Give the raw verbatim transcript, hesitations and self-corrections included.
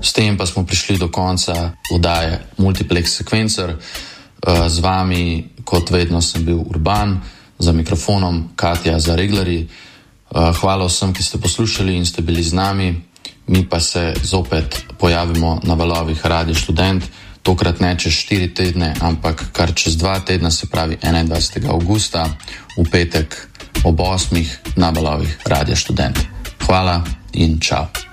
S tem pa smo prišli do konca oddaje Multiplex Sequencer. Z vami, kot vedno, sem bil Urban, za mikrofonom Katja Zareglerji. Hvala vsem, ki ste poslušali in ste bili z nami. Mi pa se zopet pojavimo na valovih Radia Študent, tokrat ne čez štiri tedne, ampak kar čez dva tedna, se pravi enaindvajsetega avgusta, v petek ob osmih na valovih Radia Študent. Hvala in čau.